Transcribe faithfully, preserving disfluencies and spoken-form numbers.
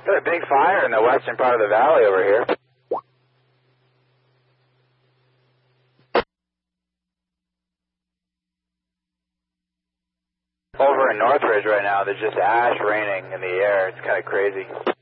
Got a big fire in the western part of the valley over here. Over in Northridge right now, there's just ash raining in the air. It's kind of crazy.